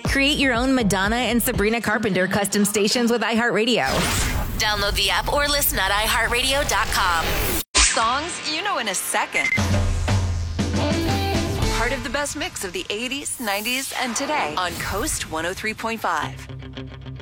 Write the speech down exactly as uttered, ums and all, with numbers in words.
Create your own Madonna and Sabrina Carpenter custom stations with iHeartRadio. Download the app or listen at i heart radio dot com. Songs you know in a second. Part of the best mix of the eighties, nineties, and today on Coast one oh three point five.